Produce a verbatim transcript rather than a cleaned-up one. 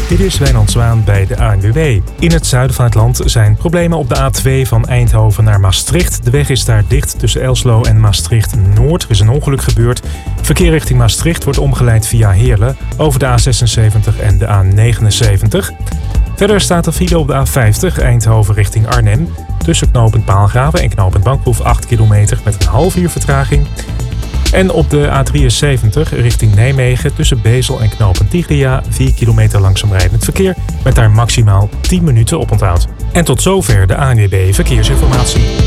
Dit is Wijnand Zwaan bij de A N W B. In het zuiden van het land zijn problemen op de A twee van Eindhoven naar Maastricht. De weg is daar dicht tussen Elslo en Maastricht-Noord. Er is een ongeluk gebeurd. Verkeer richting Maastricht wordt omgeleid via Heerlen over de A zesenzeventig en de A negenenzeventig. Verder staat er file op de A vijftig Eindhoven richting Arnhem. Tussen knooppunt Paalgraven en knooppunt Bankhoef acht kilometer met een half uur vertraging. En op de A drieënzeventig richting Nijmegen tussen Bezel en knooppunt Tigria vier kilometer langzaam rijdend verkeer met daar maximaal tien minuten oponthoud. En tot zover de A N W B Verkeersinformatie.